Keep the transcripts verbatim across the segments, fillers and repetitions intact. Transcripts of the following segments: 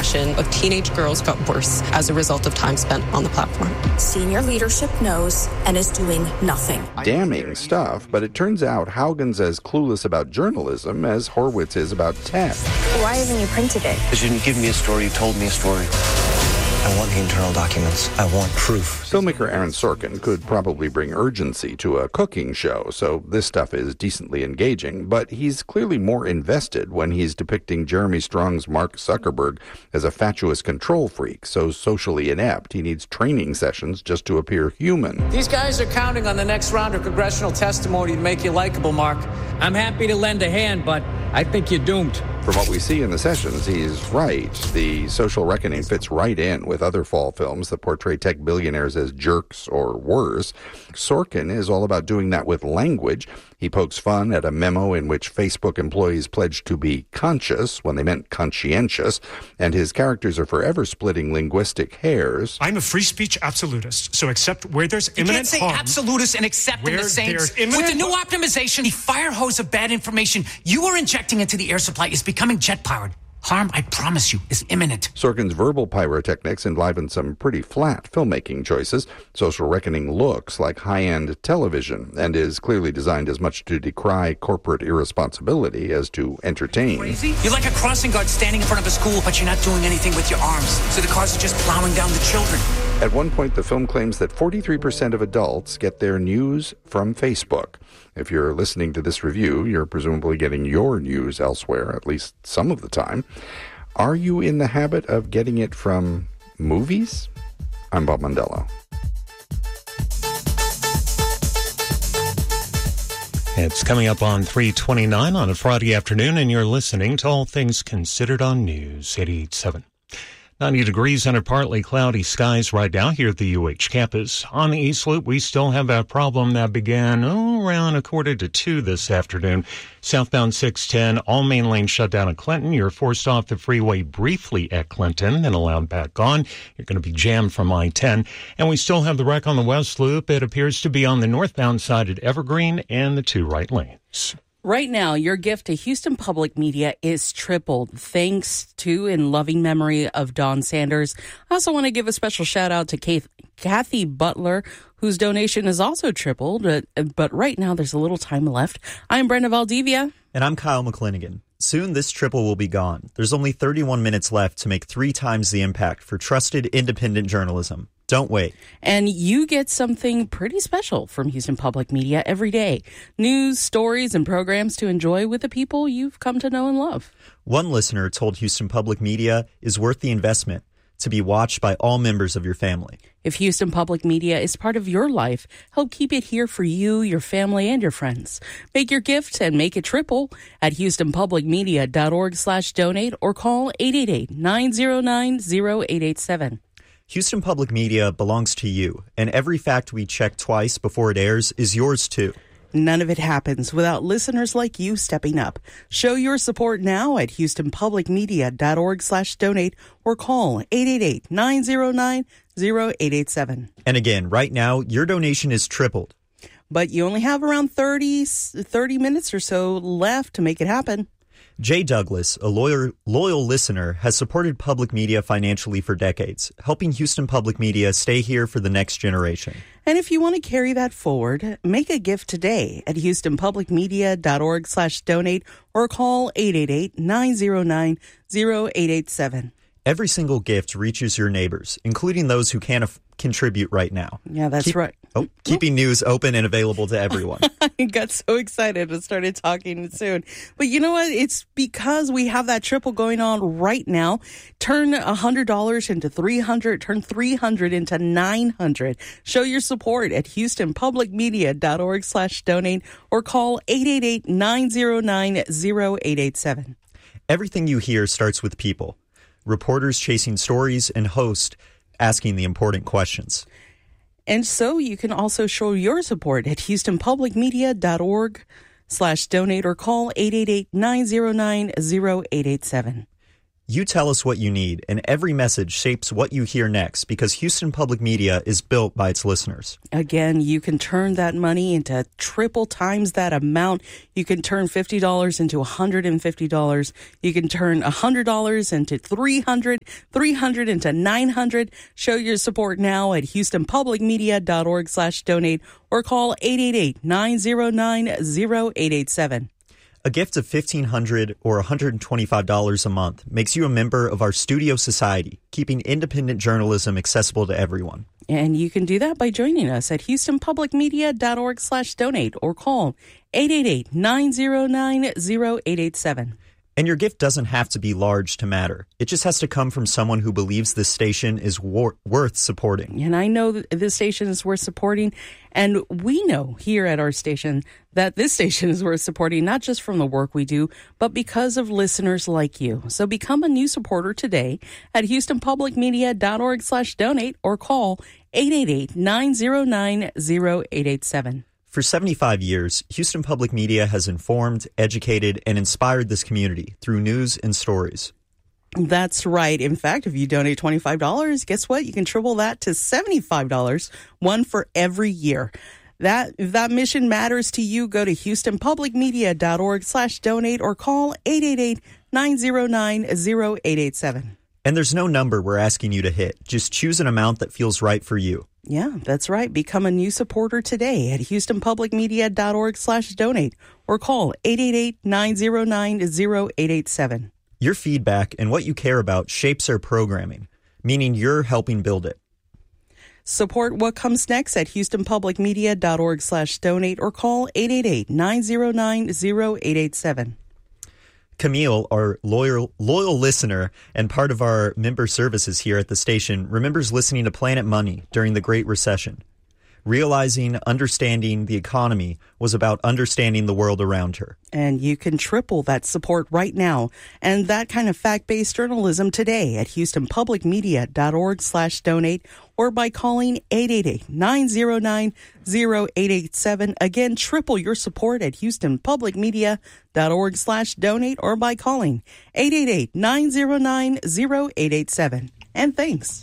condition of teenage girls got worse as a result of time spent on the platform. Senior leadership knows and is doing nothing. Damning stuff, but it turns out Haugen's as clueless about journalism as Horwitz is about tech. Why haven't you printed it? Because you didn't give me a story, you told me a story. I want the internal documents. I want proof. Filmmaker Aaron Sorkin could probably bring urgency to a cooking show, so this stuff is decently engaging, but he's clearly more invested when he's depicting Jeremy Strong's Mark Zuckerberg as a fatuous control freak, so socially inept he needs training sessions just to appear human. These guys are counting on the next round of congressional testimony to make you likable, Mark. I'm happy to lend a hand, but I think you're doomed. From what we see in the sessions, he's right. The Social Reckoning fits right in with other fall films that portray tech billionaires as jerks or worse. Sorkin is all about doing that with language. He pokes fun at a memo in which Facebook employees pledged to be conscious when they meant conscientious, and his characters are forever splitting linguistic hairs. I'm a free speech absolutist, so accept where there's imminent harm. You can't say harm, absolutist and accept in the same. With the new optimization, the fire hose of bad information you are injecting into the air supply is becoming jet-powered. Harm, I promise you, is imminent. Sorkin's verbal pyrotechnics enliven some pretty flat filmmaking choices. Social Reckoning looks like high-end television and is clearly designed as much to decry corporate irresponsibility as to entertain. Crazy? You're like a crossing guard standing in front of a school, but you're not doing anything with your arms, so the cars are just plowing down the children. At one point, the film claims that forty-three percent of adults get their news from Facebook. If you're listening to this review, you're presumably getting your news elsewhere, at least some of the time. Are you in the habit of getting it from movies? I'm Bob Mondello. It's coming up on three twenty-nine on a Friday afternoon, and you're listening to All Things Considered on News eighty-eight point seven. ninety degrees under partly cloudy skies right now here at the U H campus. On the East Loop, we still have that problem that began oh, around a quarter to two this afternoon. Southbound six ten, all main lanes shut down at Clinton. You're forced off the freeway briefly at Clinton, then allowed back on. You're going to be jammed from I ten. And we still have the wreck on the West Loop. It appears to be on the northbound side at Evergreen and the two right lanes. Right now, your gift to Houston Public Media is tripled, thanks to in loving memory of Don Sanders. I also want to give a special shout out to Kathy Butler, whose donation is also tripled, but, but right now there's a little time left. I'm Brenda Valdivia. And I'm Kyle McClinigan. Soon this triple will be gone. There's only thirty-one minutes left to make three times the impact for trusted independent journalism. Don't wait. And you get something pretty special from Houston Public Media every day. News, stories, and programs to enjoy with the people you've come to know and love. One listener told Houston Public Media is worth the investment to be watched by all members of your family. If Houston Public Media is part of your life, help keep it here for you, your family, and your friends. Make your gift and make it triple at houstonpublicmedia.org slash donate or call eight eight eight, nine zero nine, zero eight eight seven. Houston Public Media belongs to you, and every fact we check twice before it airs is yours too. None of it happens without listeners like you stepping up. Show your support now at houstonpublicmedia.org slash donate or call eight eight eight, nine zero nine, zero eight eight seven. And again, right now, your donation is tripled. But you only have around thirty, thirty minutes or so left to make it happen. Jay Douglas, a loyal, loyal listener, has supported public media financially for decades, helping Houston Public Media stay here for the next generation. And if you want to carry that forward, make a gift today at houstonpublicmedia.org slash donate or call eight eight eight, nine zero nine, zero eight eight seven. Every single gift reaches your neighbors, including those who can't af- contribute right now. Yeah, that's Keep, right. Oh, keeping news open and available to everyone. I got so excited and started talking soon. But you know what? It's because we have that triple going on right now. Turn one hundred dollars into three hundred dollars. Turn three hundred dollars into nine hundred dollars. Show your support at houstonpublicmedia.org slash donate or call eight eight eight, nine zero nine, zero eight eight seven. Everything you hear starts with people. Reporters chasing stories and hosts asking the important questions. And so you can also show your support at houstonpublicmedia.org slash donate or call eight eight eight, nine zero nine, zero eight eight seven. You tell us what you need, and every message shapes what you hear next because Houston Public Media is built by its listeners. Again, you can turn that money into triple times that amount. You can turn fifty dollars into one hundred fifty dollars. You can turn one hundred dollars into three hundred dollars, three hundred dollars into nine hundred dollars. Show your support now at houstonpublicmedia.org slash donate or call eight eight eight, nine zero nine, zero eight eight seven. A gift of fifteen hundred dollars or one hundred twenty-five dollars a month makes you a member of our Studio Society, keeping independent journalism accessible to everyone. And you can do that by joining us at houstonpublicmedia.org slash donate or call eight eight eight, nine zero nine, zero eight eight seven. And your gift doesn't have to be large to matter. It just has to come from someone who believes this station is wor- worth supporting. And I know that this station is worth supporting. And we know here at our station that this station is worth supporting, not just from the work we do, but because of listeners like you. So become a new supporter today at houstonpublicmedia.org slash donate or call eight eight eight, nine zero nine, zero eight eight seven. For seventy-five years, Houston Public Media has informed, educated, and inspired this community through news and stories. That's right. In fact, if you donate twenty-five dollars, guess what? You can triple that to seventy-five dollars, one for every year. That if that mission matters to you, go to houstonpublicmedia.org slash donate or call eight eight eight, nine zero nine, zero eight eight seven. And there's no number we're asking you to hit. Just choose an amount that feels right for you. Yeah, that's right. Become a new supporter today at houstonpublicmedia.org slash donate or call eight eight eight, nine zero nine, zero eight eight seven. Your feedback and what you care about shapes our programming, meaning you're helping build it. Support what comes next at houstonpublicmedia.org slash donate or call eight eight eight, nine zero nine, zero eight eight seven. Camille, our loyal loyal listener and part of our member services here at the station, remembers listening to Planet Money during the Great Recession. Realizing understanding the economy was about understanding the world around her. And you can triple that support right now and that kind of fact-based journalism today at houstonpublicmedia.org slash donate or by calling eight eight eight, nine zero nine, zero eight eight seven. Again, triple your support at houstonpublicmedia.org slash donate or by calling eight eight eight, nine zero nine, zero eight eight seven. And thanks.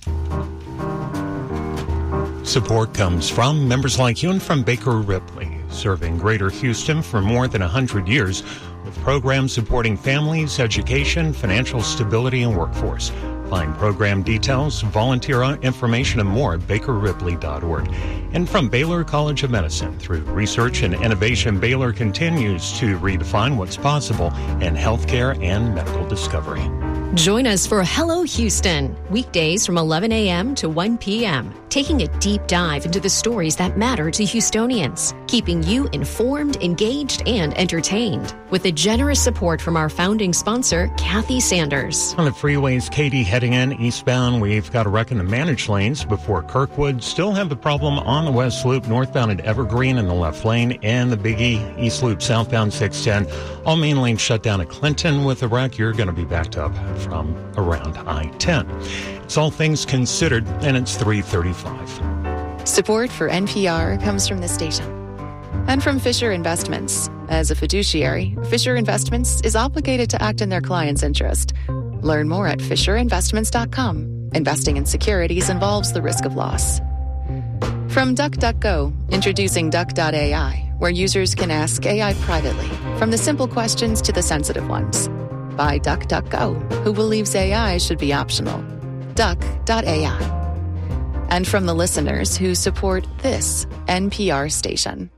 Support comes from members like you and from Baker Ripley, serving Greater Houston for more than one hundred years with programs supporting families, education, financial stability, and workforce. Find program details, volunteer information, and more at baker ripley dot org. And from Baylor College of Medicine, through research and innovation, Baylor continues to redefine what's possible in healthcare and medical discovery. Join us for Hello Houston, weekdays from eleven a.m. to one p.m., taking a deep dive into the stories that matter to Houstonians, keeping you informed, engaged, and entertained. With the generous support from our founding sponsor, Kathy Sanders. On the freeways, Katie, heading in eastbound, we've got a wreck in the managed lanes before Kirkwood. Still have the problem on the West Loop, northbound at Evergreen in the left lane, and the Big E East Loop, southbound six ten. All main lanes shut down at Clinton with a wreck. You're going to be backed up from around I ten. It's All Things Considered, and it's three thirty-five. Support for N P R comes from this station and from Fisher Investments. As a fiduciary, Fisher Investments is obligated to act in their client's interest. Learn more at fisher investments dot com. Investing in securities involves the risk of loss. From DuckDuckGo, introducing Duck dot A I, where users can ask A I privately, from the simple questions to the sensitive ones. By DuckDuckGo, who believes A I should be optional. Duck dot A I. And from the listeners who support this N P R station.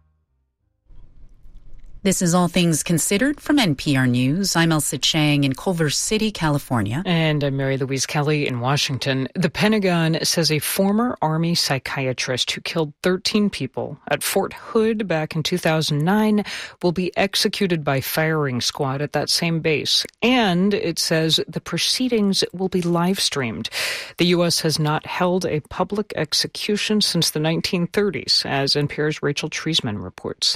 This is All Things Considered from N P R News. I'm Elsa Chang in Culver City, California. And I'm Mary Louise Kelly in Washington. The Pentagon says a former Army psychiatrist who killed thirteen people at Fort Hood back in two thousand nine will be executed by firing squad at that same base. And it says the proceedings will be live streamed. The U S has not held a public execution since the nineteen thirties, as N P R's Rachel Treisman reports.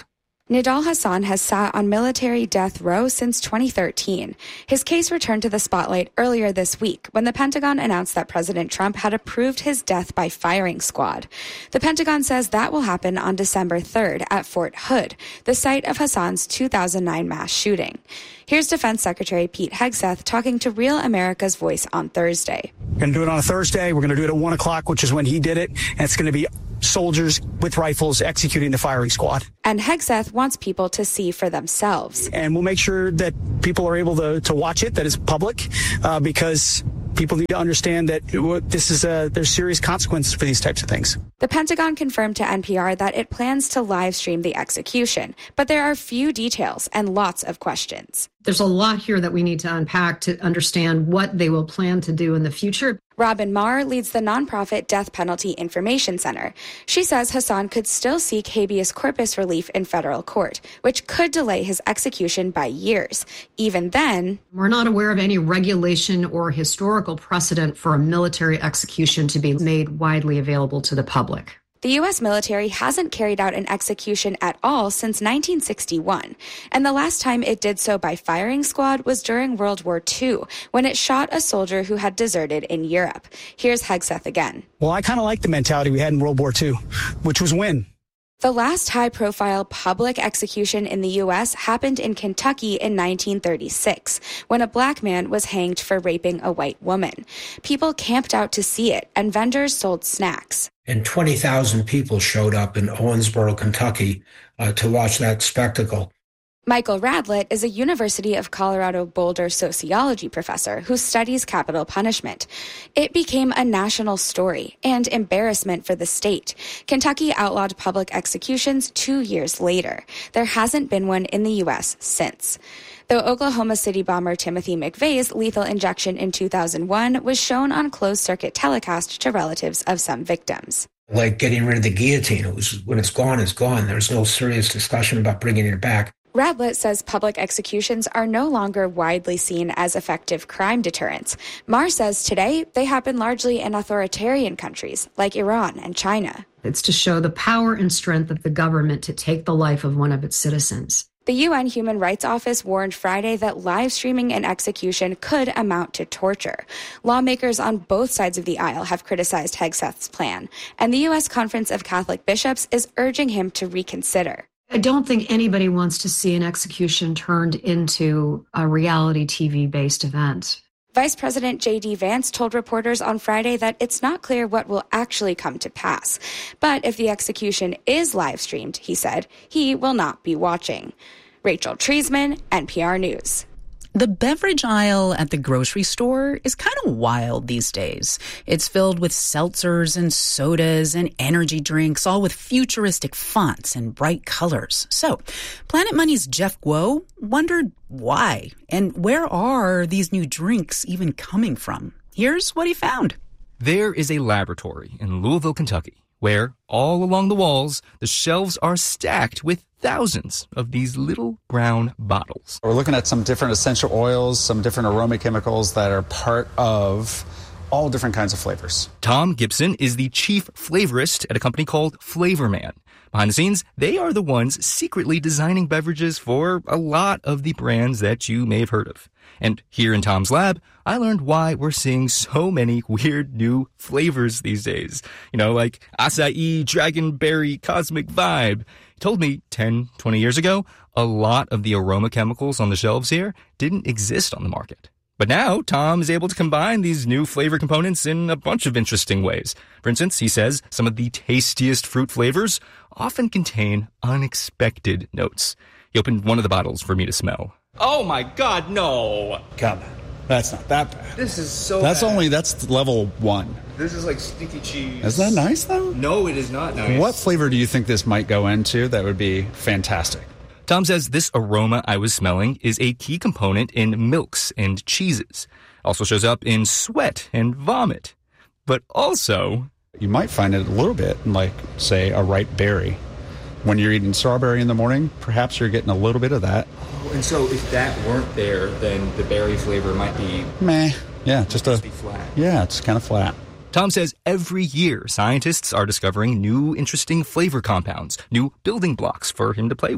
Nidal Hasan has sat on military death row since twenty thirteen. His case returned to the spotlight earlier this week when the Pentagon announced that President Trump had approved his death by firing squad. The Pentagon says that will happen on December third at Fort Hood, the site of Hasan's two thousand nine mass shooting. Here's Defense Secretary Pete Hegseth talking to Real America's Voice on Thursday. We're going to do it on a Thursday. We're going to do it at one o'clock, which is when he did it. And it's going to be soldiers with rifles executing the firing squad. And Hegseth wants people to see for themselves. And we'll make sure that people are able to, to watch it, that it's public, uh, because people need to understand that this is a, there's serious consequences for these types of things. The Pentagon confirmed to N P R that it plans to live stream the execution, but there are few details and lots of questions. There's a lot here that we need to unpack to understand what they will plan to do in the future. Robin Marr leads the nonprofit Death Penalty Information Center. She says Hasan could still seek habeas corpus relief in federal court, which could delay his execution by years. Even then, we're not aware of any regulation or historical precedent for a military execution to be made widely available to the public. The U S military hasn't carried out an execution at all since nineteen sixty-one, and the last time it did so by firing squad was during World War Two, when it shot a soldier who had deserted in Europe. Here's Hegseth again. Well, I kind of like the mentality we had in World War Two, which was win. The last high-profile public execution in the U S happened in Kentucky in nineteen thirty-six, when a black man was hanged for raping a white woman. People camped out to see it, and vendors sold snacks. And twenty thousand people showed up in Owensboro, Kentucky, uh, to watch that spectacle. Michael Radlett is a University of Colorado Boulder sociology professor who studies capital punishment. It became a national story and embarrassment for the state. Kentucky outlawed public executions two years later. There hasn't been one in the U S since. Though Oklahoma City bomber Timothy McVeigh's lethal injection in two thousand one was shown on closed-circuit telecast to relatives of some victims. Like getting rid of the guillotine. It was, when it's gone, it's gone. There's no serious discussion about bringing it back. Radlett says public executions are no longer widely seen as effective crime deterrents. Marr says today they happen largely in authoritarian countries like Iran and China. It's to show the power and strength of the government to take the life of one of its citizens. The U N Human Rights Office warned Friday that live streaming an execution could amount to torture. Lawmakers on both sides of the aisle have criticized Hegseth's plan, and the U S Conference of Catholic Bishops is urging him to reconsider. I don't think anybody wants to see an execution turned into a reality T V-based event. Vice President J D Vance told reporters on Friday that it's not clear what will actually come to pass. But if the execution is live streamed, he said, he will not be watching. Rachel Treisman, N P R News. The beverage aisle at the grocery store is kind of wild these days. It's filled with seltzers and sodas and energy drinks, all with futuristic fonts and bright colors. So, Planet Money's Jeff Guo wondered why and where are these new drinks even coming from? Here's what he found. There is a laboratory in Louisville, Kentucky, where all along the walls, the shelves are stacked with thousands of these little brown bottles. We're looking at some different essential oils, some different aroma chemicals that are part of all different kinds of flavors. Tom Gibson is the chief flavorist at a company called Flavorman. Behind the scenes, they are the ones secretly designing beverages for a lot of the brands that you may have heard of. And here in Tom's lab, I learned why we're seeing so many weird new flavors these days. You know, like acai, dragonberry, cosmic vibe. He told me ten, twenty years ago, a lot of the aroma chemicals on the shelves here didn't exist on the market. But now, Tom is able to combine these new flavor components in a bunch of interesting ways. For instance, he says some of the tastiest fruit flavors often contain unexpected notes. He opened one of the bottles for me to smell. Oh my God, no! Come on. That's not that bad. This is so That's bad. only, that's level one. This is like sticky cheese. Is that nice, though? No, it is not nice. What flavor do you think this might go into that would be fantastic? Tom says this aroma I was smelling is a key component in milks and cheeses. Also shows up in sweat and vomit. But also... You might find it a little bit like, say, a ripe berry. When you're eating strawberry in the morning, perhaps you're getting a little bit of that. Oh, and so if that weren't there, then the berry flavor might be... Meh. Yeah, just a... be flat. Yeah, it's kind of flat. Tom says every year, scientists are discovering new interesting flavor compounds, new building blocks for him to play with.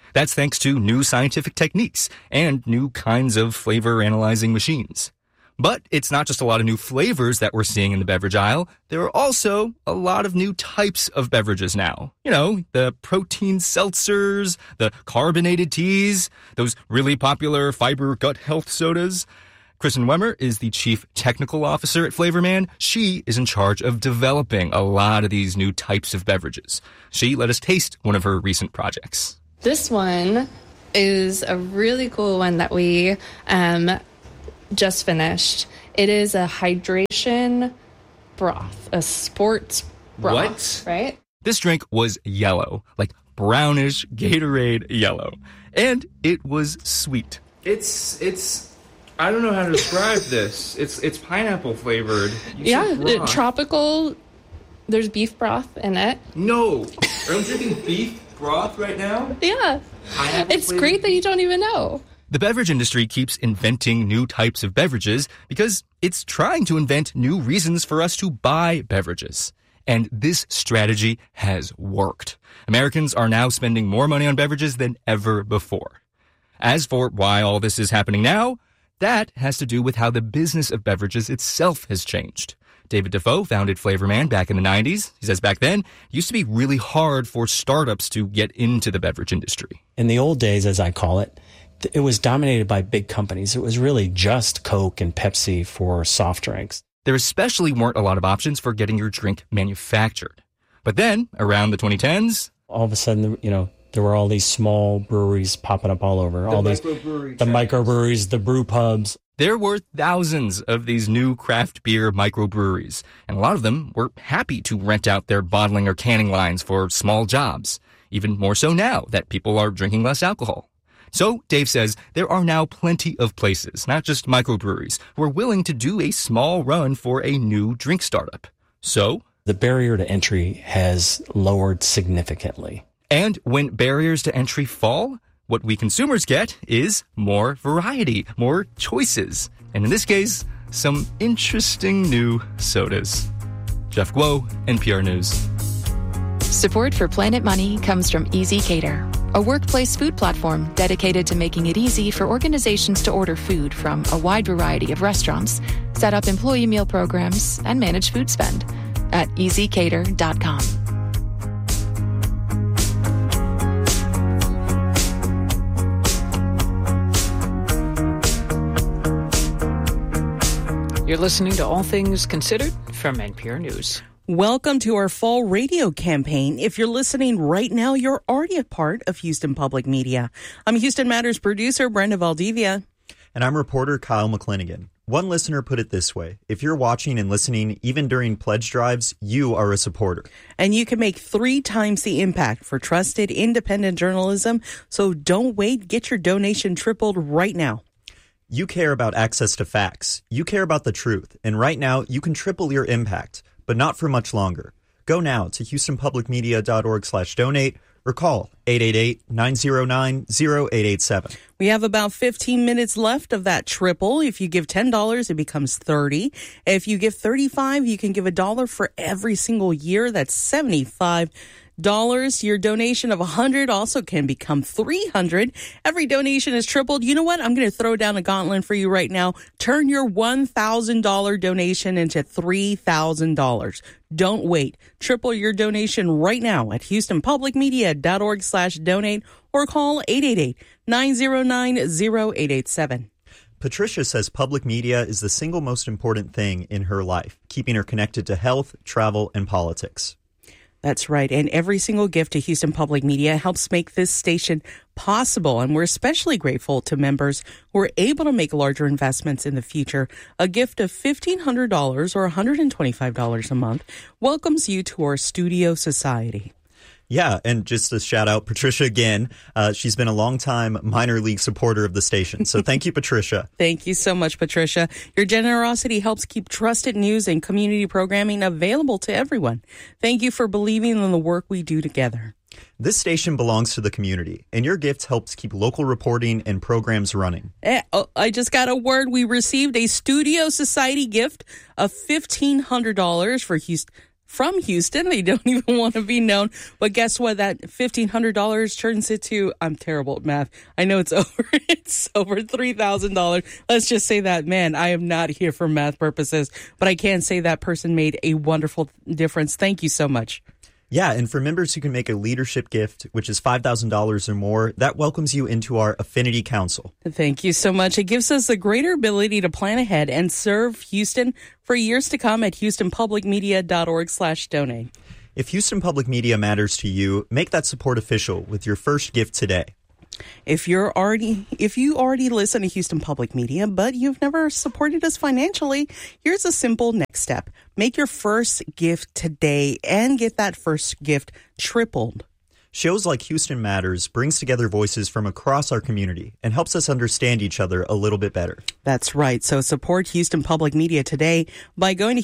That's thanks to new scientific techniques and new kinds of flavor analyzing machines. But it's not just a lot of new flavors that we're seeing in the beverage aisle. There are also a lot of new types of beverages now. You know, the protein seltzers, the carbonated teas, those really popular fiber gut health sodas. Kristen Wemmer is the Chief Technical Officer at Flavorman. She is in charge of developing a lot of these new types of beverages. She let us taste one of her recent projects. This one is a really cool one that we um, just finished. It is a hydration broth, a sports broth. What? Right? This drink was yellow, like brownish Gatorade yellow. And it was sweet. It's, it's, I don't know how to describe this. It's it's pineapple flavored. You Yeah, said it, broth. tropical. There's beef broth in it. No. Are you drinking beef broth right now? Yeah. Pineapple It's flavored? great that you don't even know. The beverage industry keeps inventing new types of beverages because it's trying to invent new reasons for us to buy beverages. And this strategy has worked. Americans are now spending more money on beverages than ever before. As for why all this is happening now, that has to do with how the business of beverages itself has changed. David Defoe founded Flavorman back in the nineties. He says back then, it used to be really hard for startups to get into the beverage industry. In the old days, as I call it, it was dominated by big companies. It was really just Coke and Pepsi for soft drinks. There especially weren't a lot of options for getting your drink manufactured. But then, around the twenty tens... all of a sudden, you know, there were all these small breweries popping up all over. The all these, microbrewery the microbreweries, the brew pubs. There were thousands of these new craft beer microbreweries, and a lot of them were happy to rent out their bottling or canning lines for small jobs, even more so now that people are drinking less alcohol. So, Dave says, there are now plenty of places, not just microbreweries, who are willing to do a small run for a new drink startup. So, the barrier to entry has lowered significantly. And when barriers to entry fall, what we consumers get is more variety, more choices, and in this case, some interesting new sodas. Jeff Guo, N P R News. Support for Planet Money comes from Easy Cater, a workplace food platform dedicated to making it easy for organizations to order food from a wide variety of restaurants, set up employee meal programs, and manage food spend at easy cater dot com. You're listening to All Things Considered from N P R News. Welcome to our fall radio campaign. If you're listening right now, you're already a part of Houston Public Media. I'm Houston Matters producer Brenda Valdivia. And I'm reporter Kyle McClinigan. One listener put it this way: if you're watching and listening, even during pledge drives, you are a supporter. And you can make three times the impact for trusted, independent journalism. So don't wait. Get your donation tripled right now. You care about access to facts. You care about the truth. And right now, you can triple your impact, but not for much longer. Go now to houston public media dot org slash donate or call eight eight eight, nine zero nine, zero eight eight seven. We have about fifteen minutes left of that triple. If you give ten dollars, it becomes thirty dollars. If you give thirty-five dollars, you can give a dollar for every single year. That's seventy-five dollars. Your donation of one hundred dollars also can become three hundred dollars. Every donation is tripled. You know what? I'm going to throw down a gauntlet for you right now. Turn your one thousand dollars donation into three thousand dollars. Don't wait. Triple your donation right now at houston public media dot org slash donate or call eight eight eight, nine zero nine, zero eight eight seven. Patricia says public media is the single most important thing in her life, keeping her connected to health, travel, and politics. That's right. And every single gift to Houston Public Media helps make this station possible. And we're especially grateful to members who are able to make larger investments in the future. A gift of fifteen hundred dollars or one hundred twenty-five dollars a month welcomes you to our Studio Society. Yeah, and just to shout out Patricia again. Uh, she's been a longtime minor league supporter of the station. So thank you, Patricia. Thank you so much, Patricia. Your generosity helps keep trusted news and community programming available to everyone. Thank you for believing in the work we do together. This station belongs to the community, and your gift helps keep local reporting and programs running. Eh, oh, I just got a word. We received a Studio Society gift of fifteen hundred dollars for Houston. from Houston. They don't even want to be known. But guess what? That fifteen hundred dollars turns into, I'm terrible at math. I know it's over. It's over three thousand dollars. Let's just say that, man, I am not here for math purposes, but I can say that person made a wonderful difference. Thank you so much. Yeah, and for members who can make a leadership gift, which is five thousand dollars or more, that welcomes you into our Affinity Council. Thank you so much. It gives us a greater ability to plan ahead and serve Houston for years to come at houstonpublicmedia.org slash donate. If Houston Public Media matters to you, make that support official with your first gift today. If you're already, if you already listen to Houston Public Media, but you've never supported us financially, here's a simple next step. Make your first gift today and get that first gift tripled. Shows like Houston Matters brings together voices from across our community and helps us understand each other a little bit better. That's right. So support Houston Public Media today by going to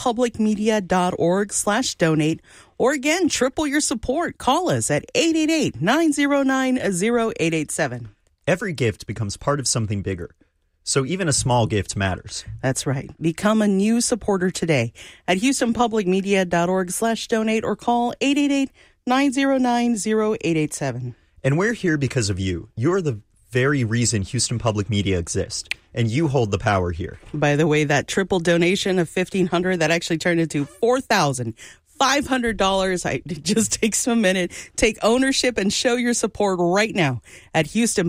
houstonpublicmedia.org slash donate. Or again, triple your support. Call us at eight eight eight, nine zero nine, zero eight eight seven. Every gift becomes part of something bigger. So even a small gift matters. That's right. Become a new supporter today at houstonpublicmedia.org slash donate or call eight eight eight, nine zero nine, zero eight eight seven. And we're here because of you. You're the very reason Houston Public Media exists, and you hold the power here. By the way, that triple donation of fifteen hundred dollars, that actually turned into four thousand five hundred dollars. I, it just takes a minute. Take ownership and show your support right now at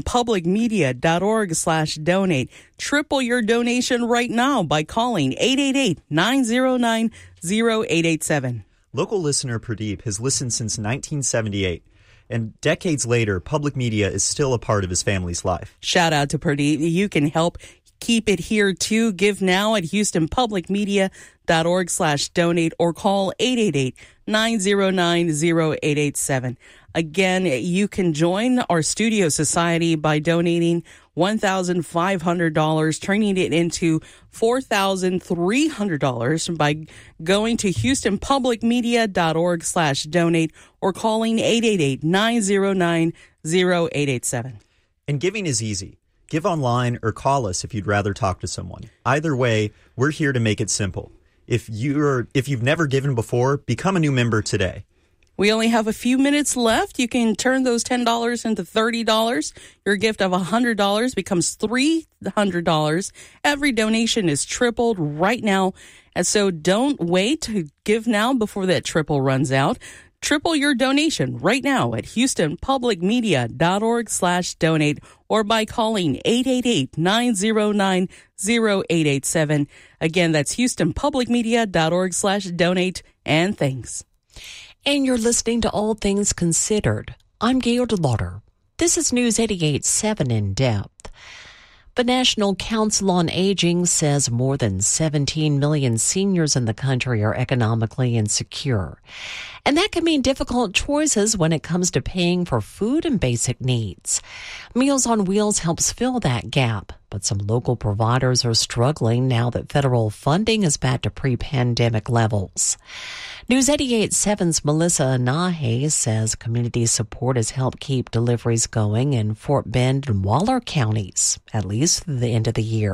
houstonpublicmedia.org slash donate. Triple your donation right now by calling eight eight eight, nine zero nine, zero eight eight seven. Local listener Pradeep has listened since nineteen seventy-eight, and decades later, public media is still a part of his family's life. Shout out to Pradeep. You can help keep it here too. Give now at houstonpublicmedia.org slash donate or call eight eight eight, nine zero nine, zero eight eight seven. Again, you can join our studio society by donating one thousand five hundred dollars, turning it into four thousand three hundred dollars by going to houstonpublicmedia.org slash donate or calling eight eight eight, nine zero nine, zero eight eight seven. And giving is easy. Give online or call us if you'd rather talk to someone. Either way, we're here to make it simple. If you're if you've never given before, become a new member today. We only have a few minutes left. You can turn those ten dollars into thirty dollars. Your gift of one hundred dollars becomes three hundred dollars. Every donation is tripled right now. And so don't wait to give now before that triple runs out. Triple your donation right now at houstonpublicmedia.org slash donate or by calling eight eight eight, nine zero nine, zero eight eight seven. Again, that's houstonpublicmedia.org slash donate. And thanks. And you're listening to All Things Considered. I'm Gail DeLauder. This is News eighty-eight point seven in depth. The National Council on Aging says more than seventeen million seniors in the country are economically insecure. And that can mean difficult choices when it comes to paying for food and basic needs. Meals on Wheels helps fill that gap, but some local providers are struggling now that federal funding is back to pre-pandemic levels. News eighty-eight point seven's Melissa Anahe says community support has helped keep deliveries going in Fort Bend and Waller counties, at least through the end of the year.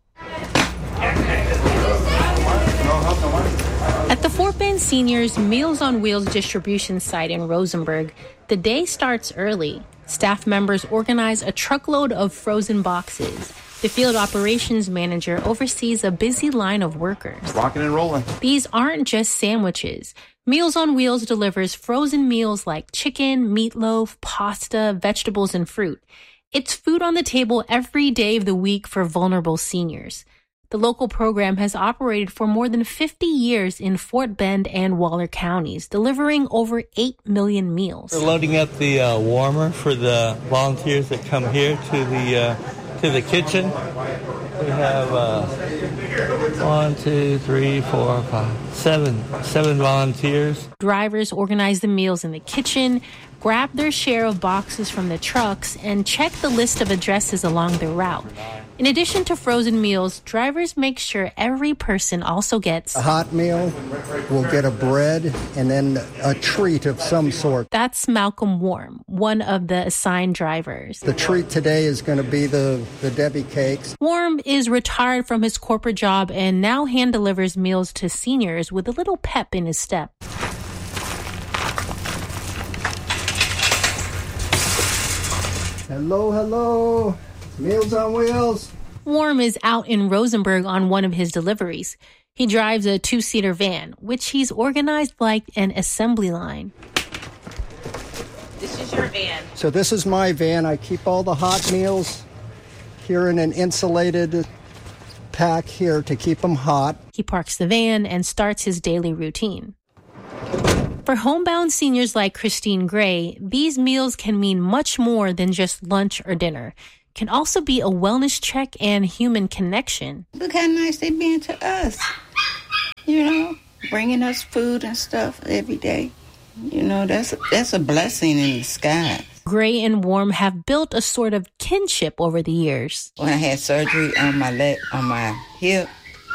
At the Fort Bend Seniors Meals on Wheels distribution site in Rosenberg, the day starts early. Staff members organize a truckload of frozen boxes. The field operations manager oversees a busy line of workers. Rocking and rolling. These aren't just sandwiches. Meals on Wheels delivers frozen meals like chicken, meatloaf, pasta, vegetables, and fruit. It's food on the table every day of the week for vulnerable seniors. The local program has operated for more than fifty years in Fort Bend and Waller counties, delivering over eight million meals. We're loading up the uh, warmer for the volunteers that come here to the uh, to the kitchen. We have uh, one, two, three, four, five, seven, seven volunteers. Drivers organize the meals in the kitchen, grab their share of boxes from the trucks, and check the list of addresses along the route. In addition to frozen meals, drivers make sure every person also gets a hot meal, we'll get a bread, and then a treat of some sort. That's Malcolm Warm, one of the assigned drivers. The treat today is going to be the, the Debbie cakes. Warm is retired from his corporate job and now hand delivers meals to seniors with a little pep in his step. Hello, hello. Meals on Wheels. Warm is out in Rosenberg on one of his deliveries. He drives a two-seater van, which he's organized like an assembly line. This is your van. So this is my van. I keep all the hot meals here in an insulated pack here to keep them hot. He parks the van and starts his daily routine. For homebound seniors like Christine Gray, these meals can mean much more than just lunch or dinner. It can also be a wellness check and human connection. Look how nice they've been to us. You know, bringing us food and stuff every day. You know, that's, that's a blessing in disguise. Gray and Warm have built a sort of kinship over the years. When I had surgery on my leg, on my hip,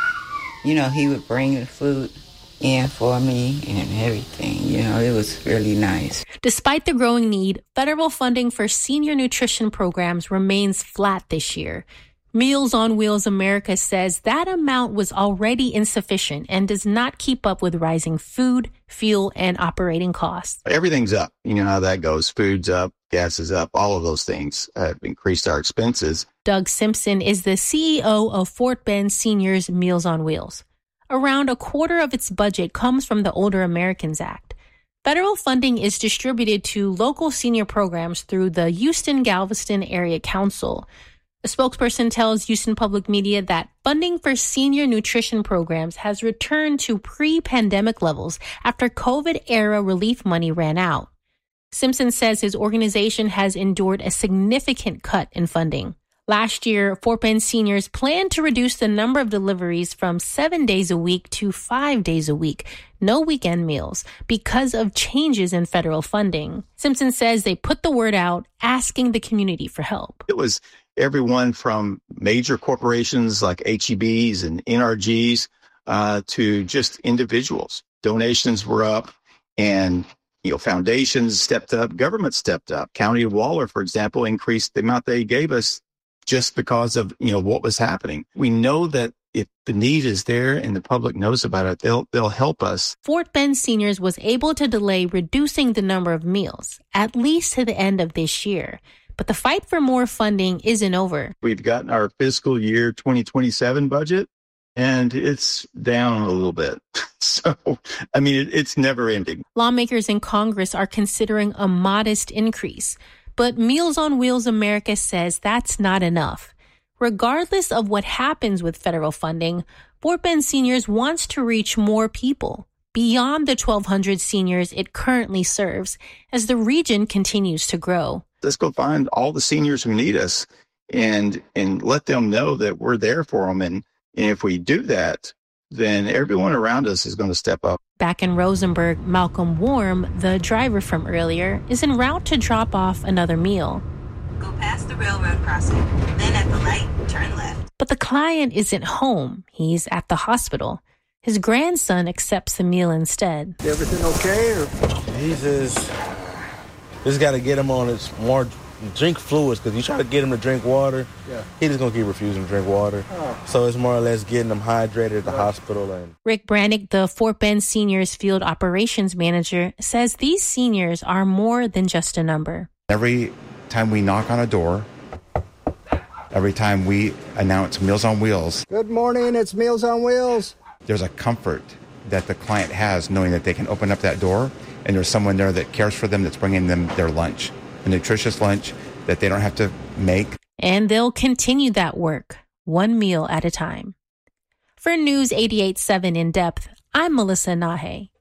you know, he would bring the food in for me and everything. You know, it was really nice. Despite the growing need, federal funding for senior nutrition programs remains flat this year. Meals on Wheels America says that amount was already insufficient and does not keep up with rising food, fuel, and operating costs. Everything's up. You know how that goes. Food's up, gas is up. All of those things have increased our expenses. Doug Simpson is the C E O of Fort Bend Seniors Meals on Wheels. Around a quarter of its budget comes from the Older Americans Act. Federal funding is distributed to local senior programs through the Houston-Galveston Area Council. A spokesperson tells Houston Public Media that funding for senior nutrition programs has returned to pre-pandemic levels after COVID-era relief money ran out. Simpson says his organization has endured a significant cut in funding. Last year, Fort Bend seniors planned to reduce the number of deliveries from seven days a week to five days a week, no weekend meals, because of changes in federal funding. Simpson says they put the word out, asking the community for help. It was everyone from major corporations like H E Bs and N R Gs uh, to just individuals. Donations were up, and you know, foundations stepped up, government stepped up. County of Waller, for example, increased the amount they gave us just because of, you know, what was happening. We know that if the need is there and the public knows about it, they'll they'll help us. Fort Bend Seniors was able to delay reducing the number of meals, at least to the end of this year. But the fight for more funding isn't over. We've gotten our fiscal year twenty twenty-seven budget, and it's down a little bit. So, I mean, it, it's never ending. Lawmakers in Congress are considering a modest increase. But Meals on Wheels America says that's not enough. Regardless of what happens with federal funding, Fort Bend Seniors wants to reach more people beyond the twelve hundred seniors it currently serves as the region continues to grow. Let's go find all the seniors who need us and and let them know that we're there for them. And, and if we do that, then everyone around us is going to step up. Back in Rosenberg, Malcolm Warm, the driver from earlier, is en route to drop off another meal. Go past the railroad crossing, then at the light, turn left. But the client isn't home. He's at the hospital. His grandson accepts the meal instead. Everything okay? Or? He's just, just got to get him on his more drink fluids, because you try to get him to drink water, yeah. He just going to keep refusing to drink water. Oh. So it's more or less getting him hydrated at the right. hospital. And Rick Brannick, the Fort Bend Seniors Field Operations Manager, says these seniors are more than just a number. Every time we knock on a door, every time we announce Meals on Wheels. Good morning, it's Meals on Wheels. There's a comfort that the client has knowing that they can open up that door and there's someone there that cares for them, that's bringing them their lunch. A nutritious lunch that they don't have to make. And they'll continue that work, one meal at a time. For News eighty-eight point seven In Depth, I'm Melissa Nahe.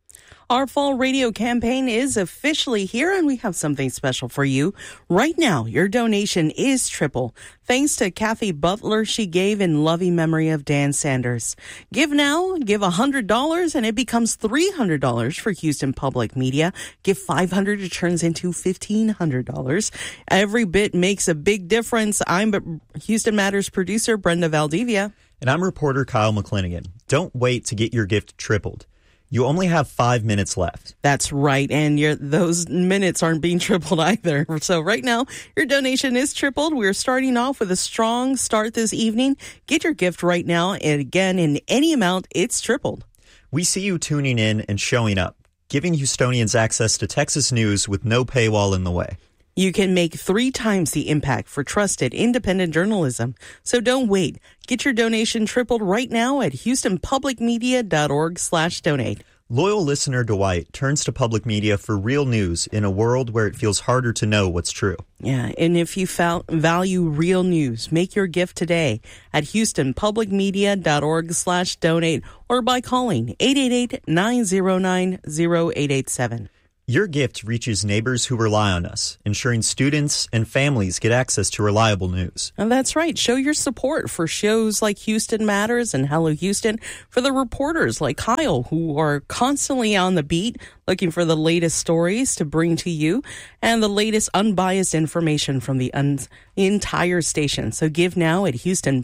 Our fall radio campaign is officially here, and we have something special for you. Right now, your donation is triple, thanks to Kathy Butler she gave in loving memory of Dan Sanders. Give now, give one hundred dollars, and it becomes three hundred dollars for Houston Public Media. Give five hundred dollars, it turns into fifteen hundred dollars. Every bit makes a big difference. I'm Houston Matters producer Brenda Valdivia. And I'm reporter Kyle McClinigan. Don't wait to get your gift tripled. You only have five minutes left. That's right, and your, those minutes aren't being tripled either. So right now, your donation is tripled. We're starting off with a strong start this evening. Get your gift right now, and again, in any amount, it's tripled. We see you tuning in and showing up, giving Houstonians access to Texas news with no paywall in the way. You can make three times the impact for trusted, independent journalism. So don't wait. Get your donation tripled right now at houstonpublicmedia.org slash donate. Loyal listener Dwight turns to public media for real news in a world where it feels harder to know what's true. Yeah, and if you val- value real news, make your gift today at houstonpublicmedia.org slash donate or by calling eight eight eight, nine zero nine, zero eight eight seven. Your gift reaches neighbors who rely on us, ensuring students and families get access to reliable news. And that's right. Show your support for shows like Houston Matters and Hello Houston, for the reporters like Kyle, who are constantly on the beat, looking for the latest stories to bring to you and the latest unbiased information from the un- entire station. So give now at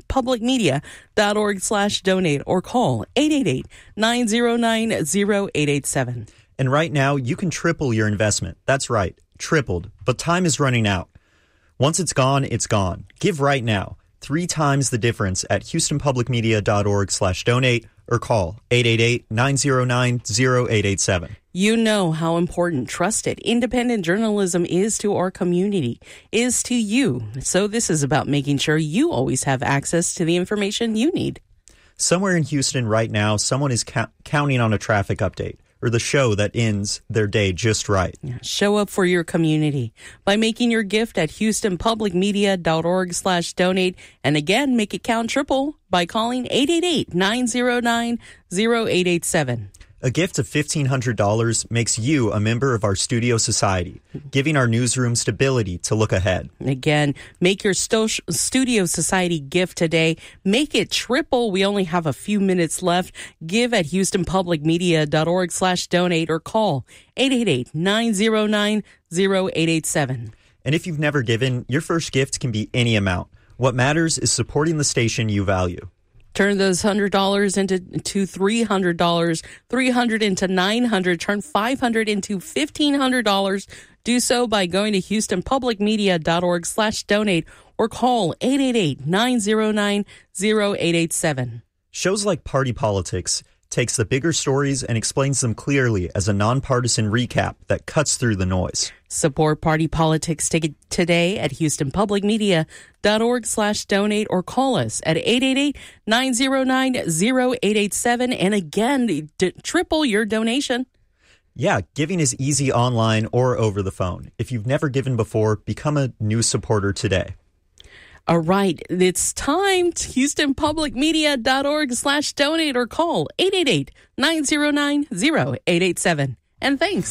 houstonpublicmedia.org slash donate or call eight eight eight, nine zero nine, zero eight eight seven. And right now, you can triple your investment. That's right, tripled. But time is running out. Once it's gone, it's gone. Give right now. Three times the difference at houstonpublicmedia.org slash donate or call eight eight eight, nine zero nine, zero eight eight seven. You know how important trusted, independent journalism is to our community, is to you. So this is about making sure you always have access to the information you need. Somewhere in Houston right now, someone is ca- counting on a traffic update, or the show that ends their day just right. Yeah, show up for your community by making your gift at houstonpublicmedia.org slash donate. And again, make it count triple by calling eight eight eight, nine zero nine, zero eight eight seven. A gift of fifteen hundred dollars makes you a member of our studio society, giving our newsroom stability to look ahead. Again, make your sto- studio society gift today. Make it triple. We only have a few minutes left. Give at houstonpublicmedia.org slash donate or call eight eight eight, nine zero nine, zero eight eight seven. And if you've never given, your first gift can be any amount. What matters is supporting the station you value. Turn those one hundred dollars into to three hundred dollars, three hundred dollars into nine hundred dollars, turn five hundred dollars into fifteen hundred dollars. Do so by going to houstonpublicmedia.org slash donate or call eight eight eight, nine zero nine, zero eight eight seven. Shows like Party Politics takes the bigger stories and explains them clearly as a nonpartisan recap that cuts through the noise. Support Party Politics today at houstonpublicmedia.org slash donate or call us at eight eight eight, nine zero nine, zero eight eight seven. And again, d- triple your donation. Yeah, giving is easy online or over the phone. If you've never given before, become a new supporter today. All right, it's time to houstonpublicmedia.org slash donate or call eight eight eight, nine zero nine, zero eight eight seven. And thanks.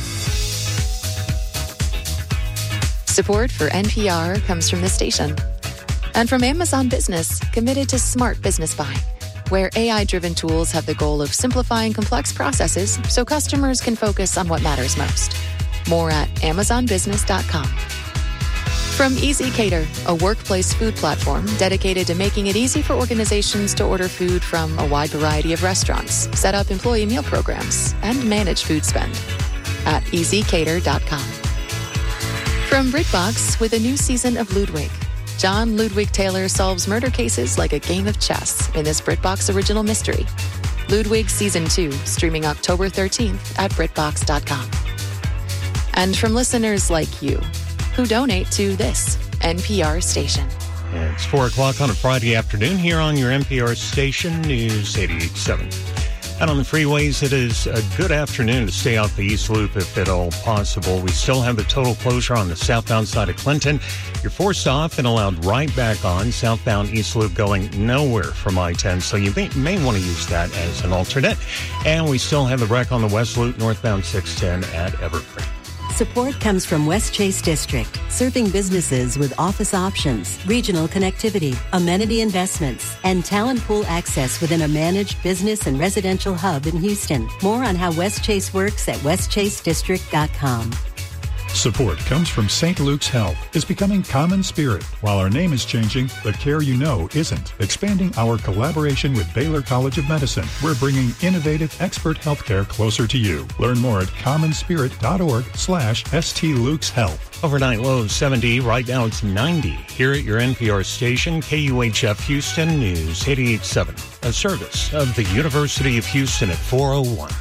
Support for N P R comes from the station and from Amazon Business, committed to smart business buying, where A I-driven tools have the goal of simplifying complex processes so customers can focus on what matters most. More at amazon business dot com. From Easy Cater, a workplace food platform dedicated to making it easy for organizations to order food from a wide variety of restaurants, set up employee meal programs, and manage food spend at easy cater dot com. From BritBox, with a new season of Ludwig, John Ludwig Taylor solves murder cases like a game of chess in this BritBox original mystery. Ludwig Season two, streaming October thirteenth at britbox dot com. And from listeners like you, who donate to this N P R station. It's four o'clock on a Friday afternoon here on your N P R station, News eighty-eight point seven. Out on the freeways, it is a good afternoon to stay off the East Loop if at all possible. We still have a total closure on the southbound side of Clinton. You're forced off and allowed right back on. Southbound East Loop going nowhere from I ten, so you may, may want to use that as an alternate. And we still have the wreck on the West Loop, northbound six ten at Evergreen. Support comes from West Chase District, serving businesses with office options, regional connectivity, amenity investments, and talent pool access within a managed business and residential hub in Houston. More on how West Chase works at west chase district dot com. Support comes from Saint Luke's Health. Is becoming common spirit. While our name is changing, the care you know isn't. Expanding our collaboration with Baylor College of Medicine, we're bringing innovative expert healthcare closer to you. Learn more at commonspirit.org slash St. Luke's Health. Overnight low seventy, right now it's ninety. Here at your N P R station, K U H F Houston News eighty-eight point seven, a service of the University of Houston at four oh one.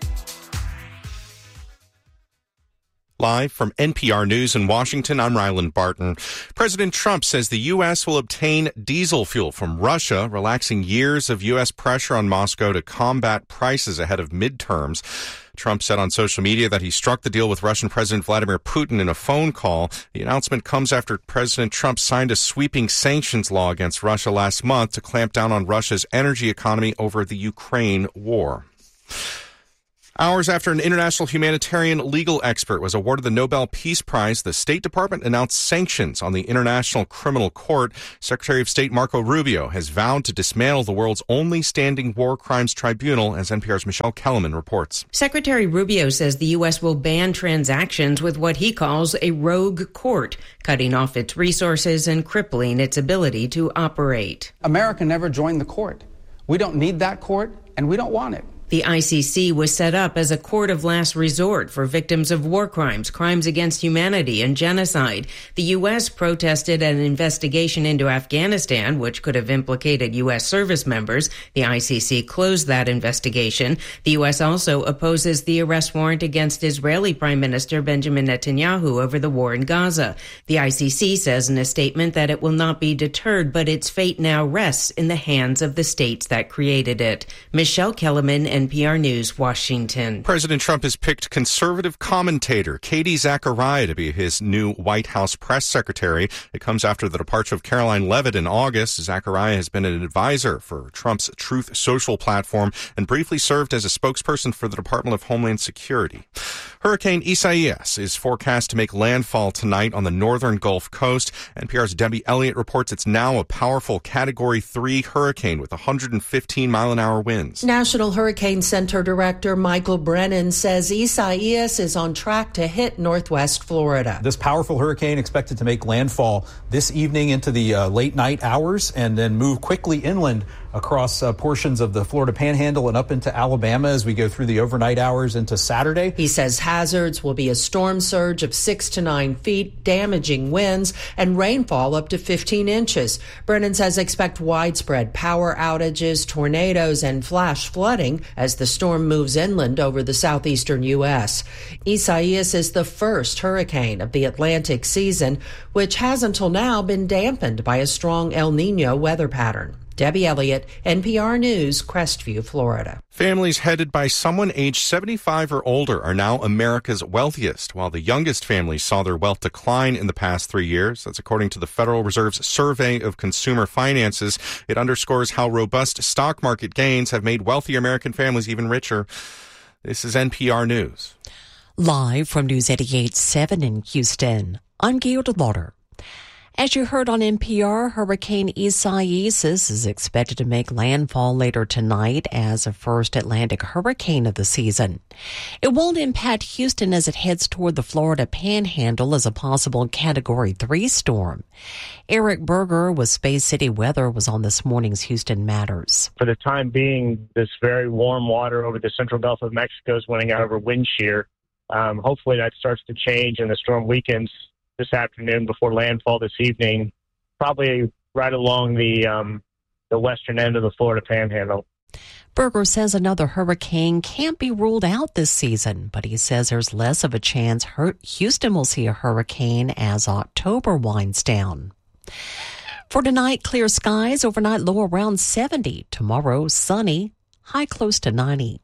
Live from N P R News in Washington, I'm Ryland Barton. President Trump says the U S will obtain diesel fuel from Russia, relaxing years of U S pressure on Moscow to combat prices ahead of midterms. Trump said on social media that he struck the deal with Russian President Vladimir Putin in a phone call. The announcement comes after President Trump signed a sweeping sanctions law against Russia last month to clamp down on Russia's energy economy over the Ukraine war. Hours after an international humanitarian legal expert was awarded the Nobel Peace Prize, the State Department announced sanctions on the International Criminal Court. Secretary of State Marco Rubio has vowed to dismantle the world's only standing war crimes tribunal, as N P R's Michelle Kellerman reports. Secretary Rubio says the U S will ban transactions with what he calls a rogue court, cutting off its resources and crippling its ability to operate. America never joined the court. We don't need that court, and we don't want it. The I C C was set up as a court of last resort for victims of war crimes, crimes against humanity, and genocide. The U S protested an investigation into Afghanistan, which could have implicated U S service members. The I C C closed that investigation. The U S also opposes the arrest warrant against Israeli Prime Minister Benjamin Netanyahu over the war in Gaza. The I C C says in a statement that it will not be deterred, but its fate now rests in the hands of the states that created it. Michelle Kellerman, N P R News, Washington. President Trump has picked conservative commentator Katie Zachariah to be his new White House press secretary. It comes after the departure of Caroline Leavitt in August. Zachariah has been an advisor for Trump's Truth Social platform and briefly served as a spokesperson for the Department of Homeland Security. Hurricane Isaias is forecast to make landfall tonight on the northern Gulf Coast. N P R's Debbie Elliott reports it's now a powerful Category three hurricane with one hundred fifteen mile an hour winds. National Hurricane Center Director Michael Brennan says Isaias is on track to hit northwest Florida. This powerful hurricane expected to make landfall this evening into the uh, late night hours and then move quickly inland across uh, portions of the Florida Panhandle and up into Alabama as we go through the overnight hours into Saturday. He says hazards will be a storm surge of six to nine feet, damaging winds, and rainfall up to fifteen inches. Brennan says expect widespread power outages, tornadoes, and flash flooding as the storm moves inland over the southeastern U S. Isaias is the first hurricane of the Atlantic season, which has until now been dampened by a strong El Nino weather pattern. Debbie Elliott, N P R News, Crestview, Florida. Families headed by someone aged seventy-five or older are now America's wealthiest, while the youngest families saw their wealth decline in the past three years. That's according to the Federal Reserve's Survey of Consumer Finances. It underscores how robust stock market gains have made wealthy American families even richer. This is N P R News. Live from News eighty-eight point seven in Houston, I'm Gail DeLauder. As you heard on N P R, Hurricane Isaias is expected to make landfall later tonight as a first Atlantic hurricane of the season. It won't impact Houston as it heads toward the Florida Panhandle as a possible Category three storm. Eric Berger with Space City Weather was on this morning's Houston Matters. For the time being, this very warm water over the central Gulf of Mexico is winning out over wind shear. Um, hopefully that starts to change and the storm weakens this afternoon before landfall this evening, probably right along the um, the western end of the Florida Panhandle. Berger says another hurricane can't be ruled out this season, but he says there's less of a chance Houston will see a hurricane as October winds down. For tonight, clear skies, overnight low around seventy. Tomorrow, sunny, high close to ninety.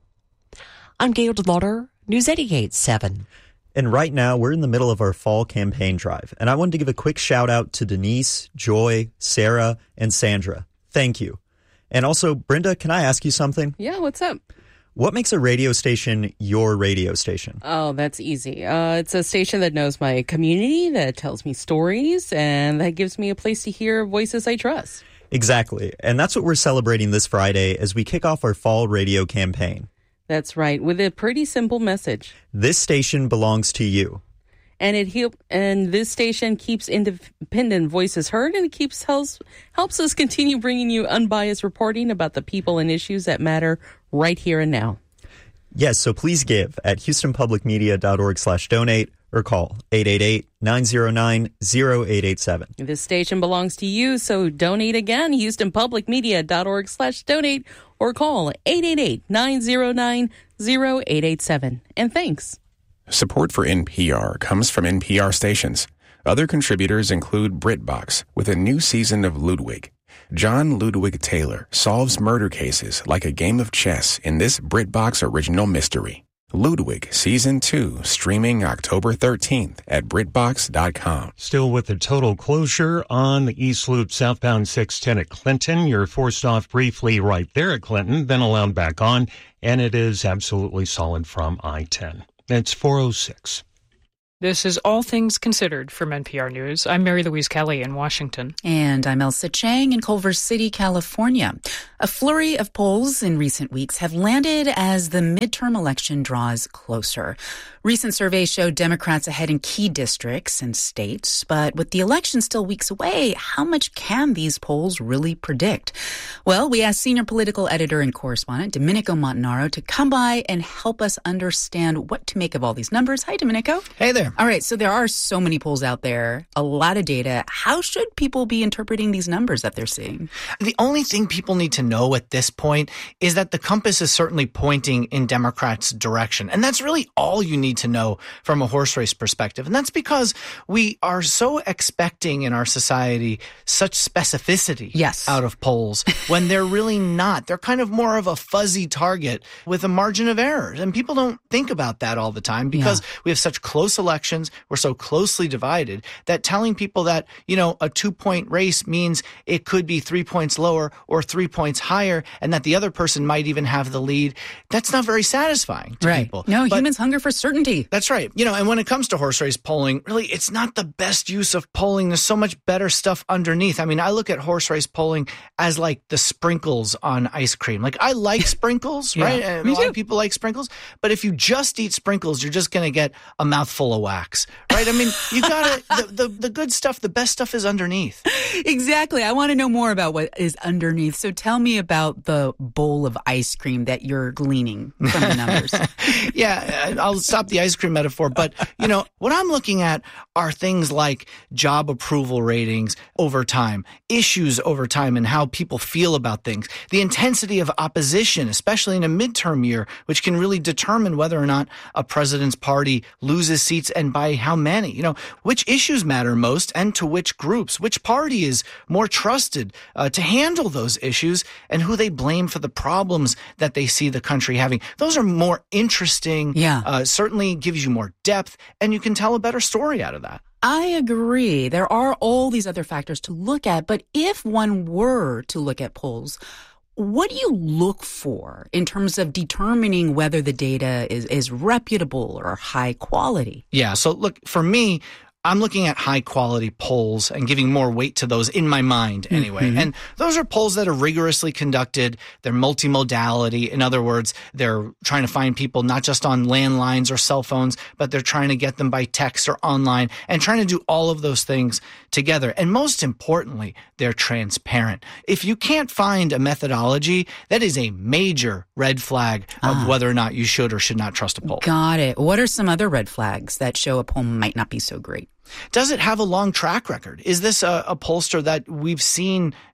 I'm Gail DeLauder, News eighty-eight seven. And right now, we're in the middle of our fall campaign drive. And I wanted to give a quick shout out to Denise, Joy, Sarah, and Sandra. Thank you. And also, Brenda, can I ask you something? Yeah, what's up? What makes a radio station your radio station? Oh, that's easy. Uh, it's a station that knows my community, that tells me stories, and that gives me a place to hear voices I trust. Exactly. And that's what we're celebrating this Friday as we kick off our fall radio campaign. That's right, with a pretty simple message. This station belongs to you. And it help, and this station keeps independent voices heard, and it keeps helps, helps us continue bringing you unbiased reporting about the people and issues that matter right here and now. Yes, so please give at houstonpublicmedia.org slash donate or call eight eight eight, nine zero nine, zero eight eight seven. This station belongs to you, so donate again, houstonpublicmedia.org slash donate or call eight eight eight, nine zero nine, zero eight eight seven. And thanks. Support for N P R comes from N P R stations. Other contributors include BritBox with a new season of Ludwig. John Ludwig Taylor solves murder cases like a game of chess in this BritBox original mystery. Ludwig Season two, streaming October thirteenth at Britbox dot com. Still with the total closure on the East Loop southbound six ten at Clinton. You're forced off briefly right there at Clinton, then allowed back on, and it is absolutely solid from I ten. It's four oh six. This is All Things Considered from N P R News. I'm Mary Louise Kelly in Washington. And I'm Elsa Chang in Culver City, California. A flurry of polls in recent weeks have landed as the midterm election draws closer. Recent surveys show Democrats ahead in key districts and states, but with the election still weeks away, how much can these polls really predict? Well, we asked senior political editor and correspondent Domenico Montanaro to come by and help us understand what to make of all these numbers. Hi, Domenico. Hey there. All right, so there are so many polls out there, a lot of data. How should people be interpreting these numbers that they're seeing? The only thing people need to know at this point is that the compass is certainly pointing in Democrats' direction. And that's really all you need to know from a horse race perspective. And that's because we are so expecting in our society such specificity yes. out of polls when they're really not. They're kind of more of a fuzzy target with a margin of error. And people don't think about that all the time because yeah. we have such close elections. We're so closely divided that telling people that, you know, a two-point race means it could be three points lower or three points higher and that the other person might even have the lead, that's not very satisfying to right. people. No, but humans hunger for certainty. That's right. You know, and when it comes to horse race polling, really, it's not the best use of polling. There's so much better stuff underneath. I mean, I look at horse race polling as like the sprinkles on ice cream. Like, I like sprinkles, yeah, right? And a lot of people like sprinkles. But if you just eat sprinkles, you're just going to get a mouthful of wax, right? I mean, you got to, the, the, the good stuff, the best stuff is underneath. Exactly. I want to know more about what is underneath. So tell me about the bowl of ice cream that you're gleaning from the numbers. Yeah, I'll stop the ice cream metaphor. But, you know, what I'm looking at are things like job approval ratings over time, issues over time, and how people feel about things, the intensity of opposition, especially in a midterm year, which can really determine whether or not a president's party loses seats and by how many. You know, which issues matter most and to which groups, which party is more trusted uh, to handle those issues, and who they blame for the problems that they see the country having. Those are more interesting. Yeah. Uh, certainly gives you more depth, and you can tell a better story out of that. I agree. There are all these other factors to look at, but if one were to look at polls, what do you look for in terms of determining whether the data is, is reputable or high quality? Yeah. So look, for me, I'm looking at high quality polls and giving more weight to those in my mind anyway. Mm-hmm. And those are polls that are rigorously conducted. They're multimodality. In other words, they're trying to find people not just on landlines or cell phones, but they're trying to get them by text or online and trying to do all of those things together. And most importantly, they're transparent. If you can't find a methodology, that is a major red flag of ah. whether or not you should or should not trust a poll. Got it. What are some other red flags that show a poll might not be so great? Does it have a long track record? Is this a, a pollster that we've seen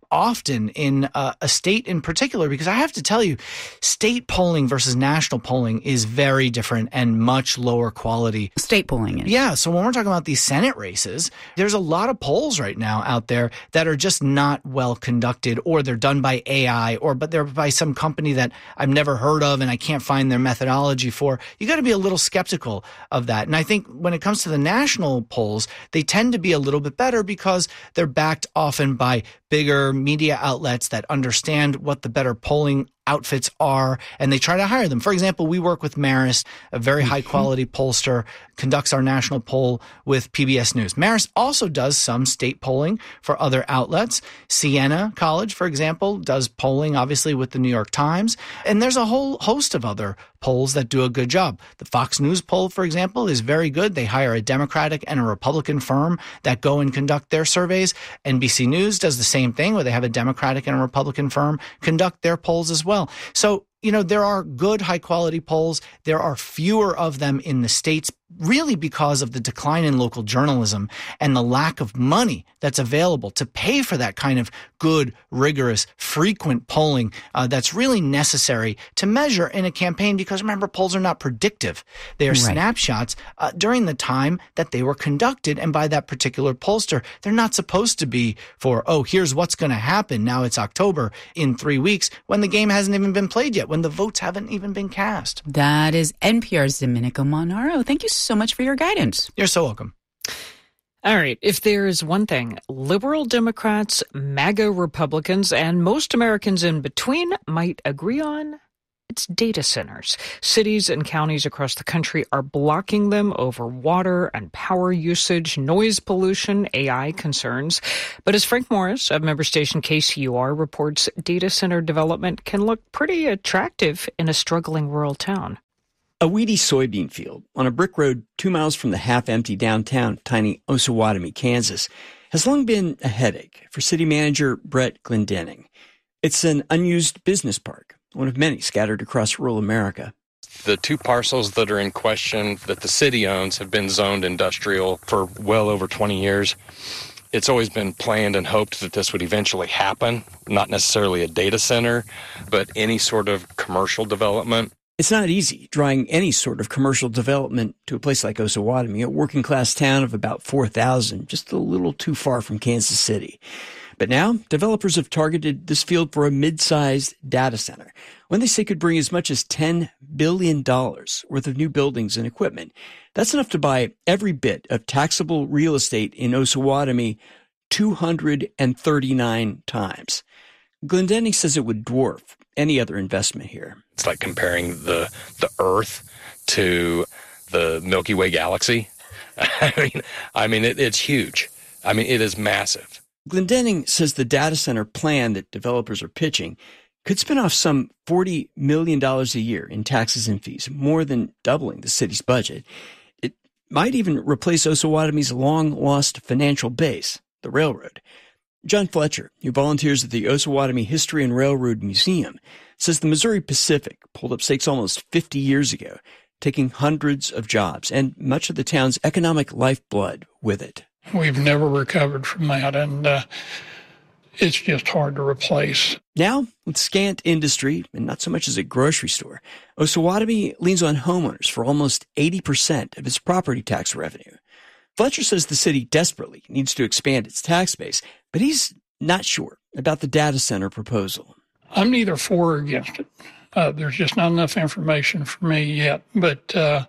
often in uh, a state in particular, because I have to tell you, state polling versus national polling is very different and much lower quality. State polling is. Yeah. So when we're talking about these Senate races, there's a lot of polls right now out there that are just not well conducted, or they're done by A I, or but they're by some company that I've never heard of and I can't find their methodology for. You got to be a little skeptical of that. And I think when it comes to the national polls, they tend to be a little bit better because they're backed often by bigger media outlets that understand what the better polling outfits are, and they try to hire them. For example, we work with Marist, a very high-quality pollster, conducts our national poll with P B S News. Marist also does some state polling for other outlets. Siena College, for example, does polling, obviously, with the New York Times. And there's a whole host of other polls that do a good job. The Fox News poll, for example, is very good. They hire a Democratic and a Republican firm that go and conduct their surveys. N B C News does the same thing, where they have a Democratic and a Republican firm conduct their polls as well. So, you know, there are good high-quality polls. There are fewer of them in the states, really because of the decline in local journalism and the lack of money that's available to pay for that kind of good, rigorous, frequent polling uh, that's really necessary to measure in a campaign. Because remember, polls are not predictive. They are right. snapshots uh, during the time that they were conducted and by that particular pollster. They're not supposed to be for, oh, here's what's going to happen. Now it's October in three weeks when the game hasn't even been played yet, when the votes haven't even been cast. That is N P R's Domenico Monaro. Thank you so much for your guidance. You're so welcome. All right. If there is one thing liberal Democrats, MAGA Republicans, and most Americans in between might agree on, it's data centers. Cities and counties across the country are blocking them over water and power usage, noise pollution, A I concerns. But as Frank Morris of member station K C U R reports, data center development can look pretty attractive in a struggling rural town. A weedy soybean field on a brick road two miles from the half-empty downtown tiny Osawatomie, Kansas, has long been a headache for city manager Brett Glendening. It's an unused business park, one of many scattered across rural America. The two parcels that are in question that the city owns have been zoned industrial for well over twenty years. It's always been planned and hoped that this would eventually happen, not necessarily a data center, but any sort of commercial development. It's not easy drawing any sort of commercial development to a place like Osawatomie, a working-class town of about four thousand, just a little too far from Kansas City. But now, developers have targeted this field for a mid-sized data center, when they say could bring as much as ten billion dollars worth of new buildings and equipment. That's enough to buy every bit of taxable real estate in Osawatomie two hundred thirty-nine times. Glendening says it would dwarf any other investment here. It's like comparing the the Earth to the Milky Way galaxy. I mean, I mean, it, it's huge. I mean, it is massive. Glendening says the data center plan that developers are pitching could spin off some forty million dollars a year in taxes and fees, more than doubling the city's budget. It might even replace Osawatomie's long-lost financial base, the railroad. John Fletcher, who volunteers at the Osawatomie History and Railroad Museum, says the Missouri Pacific pulled up stakes almost fifty years ago, taking hundreds of jobs and much of the town's economic lifeblood with it. We've never recovered from that, and uh, it's just hard to replace. Now, with scant industry and not so much as a grocery store, Osawatomie leans on homeowners for almost eighty percent of its property tax revenue. Fletcher says the city desperately needs to expand its tax base, but he's not sure about the data center proposal. I'm neither for or against it. Uh, there's just not enough information for me yet. But uh,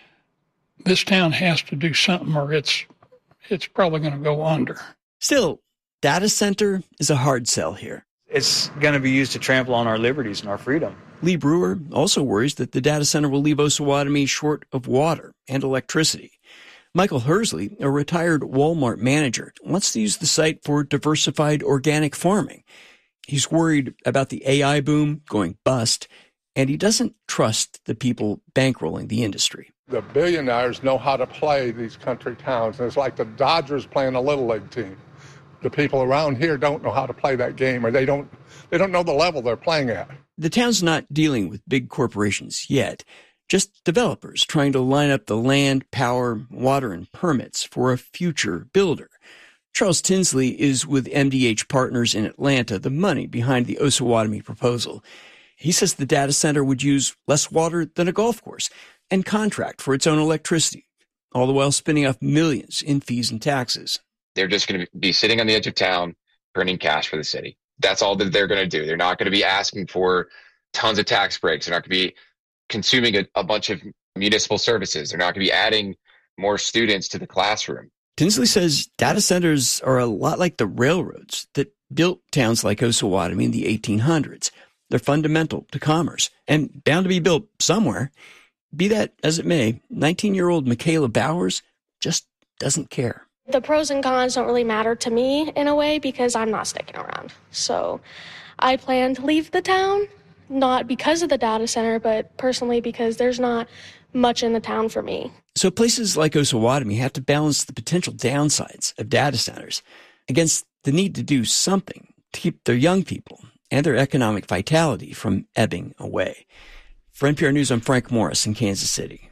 this town has to do something, or it's it's probably going to go under. Still, data center is a hard sell here. It's going to be used to trample on our liberties and our freedom. Lee Brewer also worries that the data center will leave Osawatomie short of water and electricity. Michael Hersley, a retired Walmart manager, wants to use the site for diversified organic farming. He's worried about the A I boom going bust, and he doesn't trust the people bankrolling the industry. The billionaires know how to play these country towns, and it's like the Dodgers playing a little league team. The people around here don't know how to play that game, or they don't they don't know the level they're playing at. The town's not dealing with big corporations yet, just developers trying to line up the land, power, water, and permits for a future builder. Charles Tinsley is with M D H Partners in Atlanta, the money behind the Osawatomie proposal. He says the data center would use less water than a golf course and contract for its own electricity, all the while spinning off millions in fees and taxes. They're just going to be sitting on the edge of town, printing cash for the city. That's all that they're going to do. They're not going to be asking for tons of tax breaks. They're not going to be consuming a, a bunch of municipal services. They're not going to be adding more students to the classroom. Tinsley says data centers are a lot like the railroads that built towns like Osawatomie in the eighteen hundreds. They're fundamental to commerce and bound to be built somewhere. Be that as it may, nineteen-year-old Michaela Bowers just doesn't care. The pros and cons don't really matter to me in a way because I'm not sticking around. So I plan to leave the town, not because of the data center, but personally because there's not much in the town for me. So places like Osawatomie have to balance the potential downsides of data centers against the need to do something to keep their young people and their economic vitality from ebbing away. For N P R News, I'm Frank Morris in Kansas City.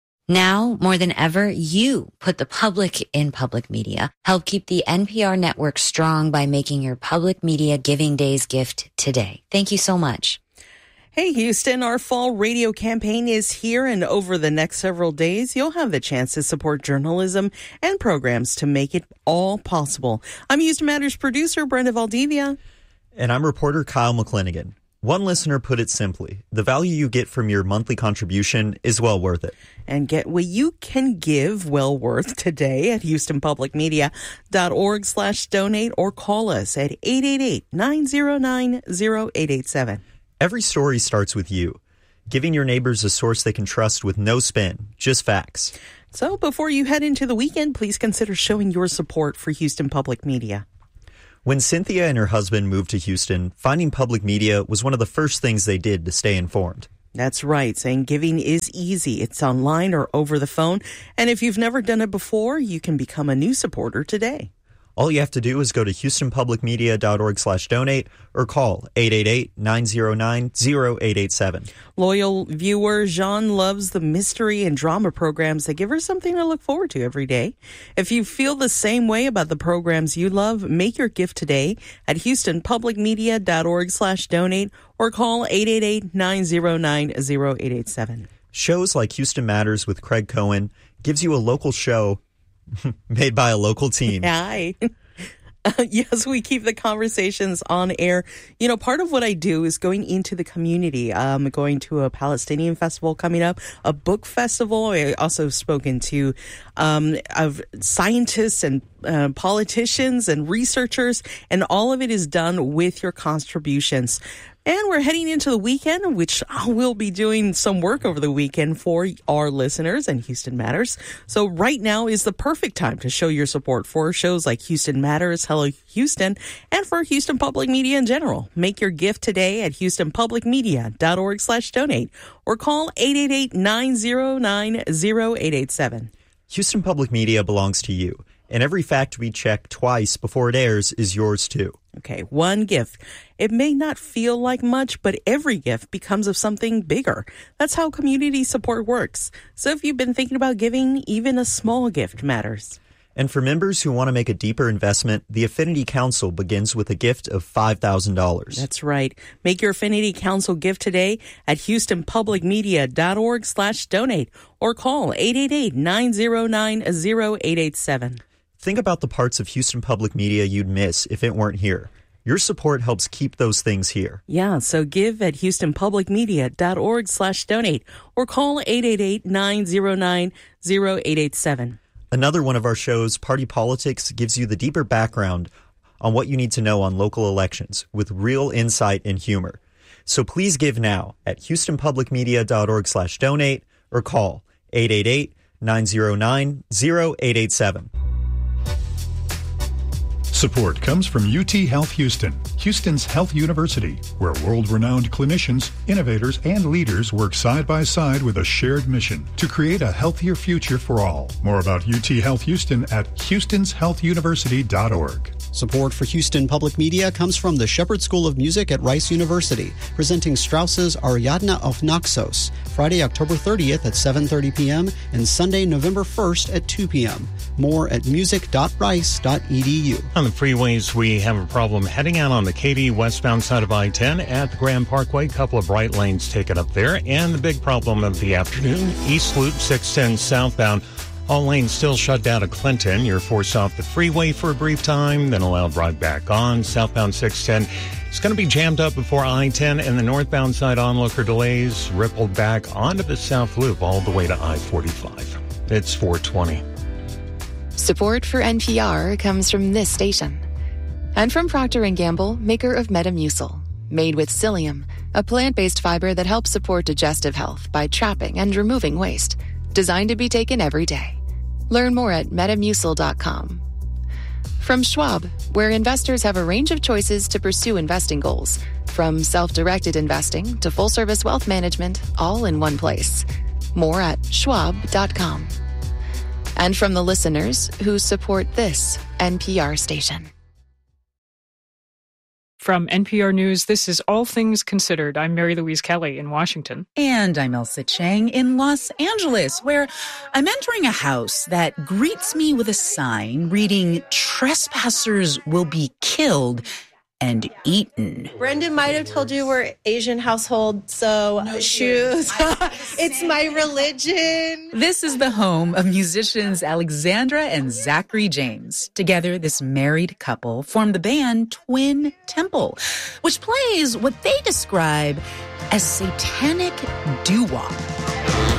Now, more than ever, you put the public in public media. Help keep the N P R network strong by making your Public Media Giving Days gift today. Thank you so much. Hey, Houston, our fall radio campaign is here, and over the next several days, you'll have the chance to support journalism and programs to make it all possible. I'm Houston Matters producer Brenda Valdivia. And I'm reporter Kyle McClinigan. One listener put it simply, the value you get from your monthly contribution is well worth it. And get what you can give well worth today at houstonpublicmedia.org slash donate or call us at eight eight eight, nine zero nine, zero eight eight seven. Every story starts with you, giving your neighbors a source they can trust with no spin, just facts. So before you head into the weekend, please consider showing your support for Houston Public Media. When Cynthia and her husband moved to Houston, finding public media was one of the first things they did to stay informed. That's right. Saying giving is easy. It's online or over the phone. And if you've never done it before, you can become a new supporter today. All you have to do is go to houstonpublicmedia.org slash donate or call eight eight eight, nine zero nine, zero eight eight seven. Loyal viewer Jean loves the mystery and drama programs that give her something to look forward to every day. If you feel the same way about the programs you love, make your gift today at houstonpublicmedia.org slash donate or call eight eight eight, nine zero nine, zero eight eight seven. Shows like Houston Matters with Craig Cohen gives you a local show made by a local team. Hi. Uh, yes, we keep the conversations on air. You know, part of what I do is going into the community. I'm um, going to a Palestinian festival coming up, a book festival. I also spoken to um, of scientists and uh, politicians and researchers, and all of it is done with your contributions. And we're heading into the weekend, which we'll be doing some work over the weekend for our listeners and Houston Matters. So right now is the perfect time to show your support for shows like Houston Matters, Hello Houston, and for Houston Public Media in general. Make your gift today at houstonpublicmedia.org slash donate or call eight eight eight, nine zero nine, zero eight eight seven. Houston Public Media belongs to you, and every fact we check twice before it airs is yours too. Okay, one gift. It may not feel like much, but every gift becomes of something bigger. That's how community support works. So if you've been thinking about giving, even a small gift matters. And for members who want to make a deeper investment, the Affinity Council begins with a gift of five thousand dollars. That's right. Make your Affinity Council gift today at houstonpublicmedia.org slash donate or call eight eight eight, nine zero nine, zero eight eight seven. Think about the parts of Houston Public Media you'd miss if it weren't here. Your support helps keep those things here. Yeah, so give at houstonpublicmedia.org slash donate or call eight eight eight, nine zero nine, zero eight eight seven. Another one of our shows, Party Politics, gives you the deeper background on what you need to know on local elections with real insight and humor. So please give now at houstonpublicmedia.org slash donate or call eight eight eight, nine zero nine, zero eight eight seven. Support comes from U T Health Houston, Houston's health university, where world-renowned clinicians, innovators, and leaders work side by side with a shared mission to create a healthier future for all. More about U T Health Houston at houstons health university dot org. Support for Houston Public Media comes from the Shepherd School of Music at Rice University, presenting Strauss's Ariadne of Naxos, Friday, October thirtieth at seven thirty p.m. and Sunday, November first at two p.m. More at music dot rice dot e d u. On the freeways, we have a problem heading out on the Katy westbound side of I ten at the Grand Parkway. Couple of right lanes taken up there. And the big problem of the afternoon, East Loop six ten southbound. All lanes still shut down at Clinton. You're forced off the freeway for a brief time, then allowed right back on. Southbound six ten. It's going to be jammed up before I ten, and the northbound side onlooker delays rippled back onto the South Loop all the way to I forty-five. It's four twenty. Support for N P R comes from this station. And from Procter and Gamble, maker of Metamucil. Made with psyllium, a plant-based fiber that helps support digestive health by trapping and removing waste. Designed to be taken every day. Learn more at metamucil dot com. From Schwab, where investors have a range of choices to pursue investing goals. From self-directed investing to full-service wealth management, all in one place. More at schwab dot com. And from the listeners who support this N P R station. From N P R News, this is All Things Considered. I'm Mary Louise Kelly in Washington. And I'm Elsa Chang in Los Angeles, where I'm entering a house that greets me with a sign reading, "Trespassers will be killed and eaten." Brendan might have told you we're Asian household, so no shoes. It's my religion. This is the home of musicians Alexandra and Zachary James. Together, this married couple formed the band Twin Temple, which plays what they describe as satanic doo-wop.